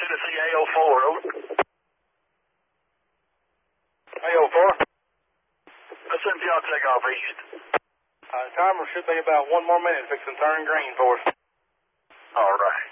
Tennessee AO4, over. AO4? Let's send y'all take off east. Timer should be about 1 more minute fixing to turn green for us. All right.